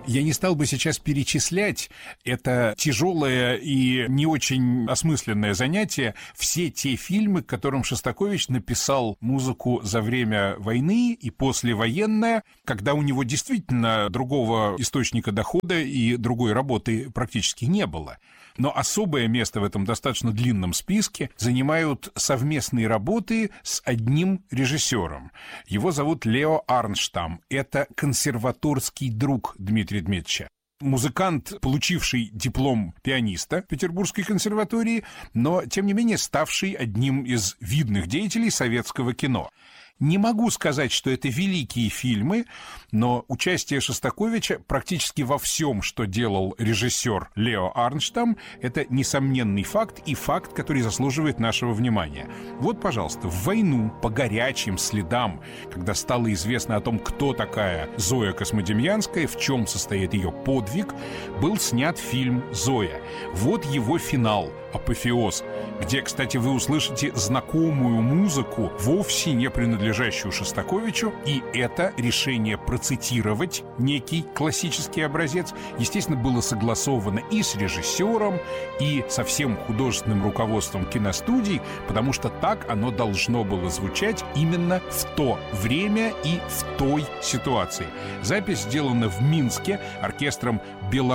Я не стал бы сейчас перечислять, это тяжелое и не очень осмысленное занятие, все те фильмы, к которым Шостакович написал музыку за время войны и послевоенное, когда у него действительно другого источника дохода и другой работы практически не было. Но особое место в этом достаточно длинном списке занимают совместные работы с одним режиссером. Его зовут Лео Арнштам. Это консерваторский друг Дмитрия Дмитриевича. Музыкант, получивший диплом пианиста Петербургской консерватории, но, тем не менее, ставший одним из видных деятелей советского кино. Не могу сказать, что это великие фильмы, но участие Шостаковича практически во всем, что делал режиссер Лео Арнштам, это несомненный факт и факт, который заслуживает нашего внимания. Вот, пожалуйста, в «Войну» по горячим следам, когда стало известно о том, кто такая Зоя Космодемьянская, в чем состоит ее подвиг, был снят фильм «Зоя». Вот его финал, апофеоз, где, кстати, вы услышите знакомую музыку, вовсе не принадлежащую Шостаковичу, и это решение процитировать некий классический образец, естественно, было согласовано и с режиссером, и со всем художественным руководством киностудий, потому что так оно должно было звучать именно в то время и в той ситуации. Запись сделана в Минске оркестром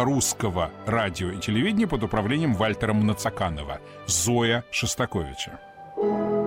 белорусского радио и телевидения под управлением Вальтера Мнацаканова. «Зоя» Шостаковича.